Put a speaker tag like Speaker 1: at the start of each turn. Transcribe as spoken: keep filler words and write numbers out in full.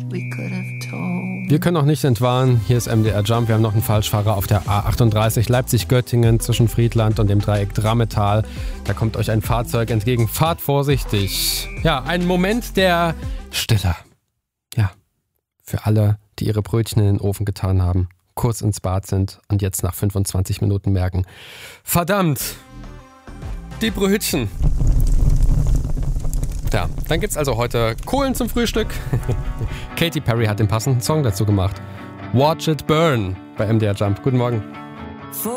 Speaker 1: we could have told.
Speaker 2: Wir können noch nicht entwarnen. Hier ist M D R Jump. Wir haben noch einen Falschfahrer auf der A achtunddreißig Leipzig-Göttingen zwischen Friedland und dem Dreieck Drammetal. Da kommt euch ein Fahrzeug entgegen. Fahrt vorsichtig. Ja, ein Moment der Stille. Ja, für alle, die ihre Brötchen in den Ofen getan haben, kurz ins Bad sind und jetzt nach fünfundzwanzig Minuten merken: Verdammt, die Brötchen. Ja, dann gibt's also heute Kohlen zum Frühstück. Katy Perry hat den passenden Song dazu gemacht. Watch It Burn bei M D R Jump. Guten Morgen.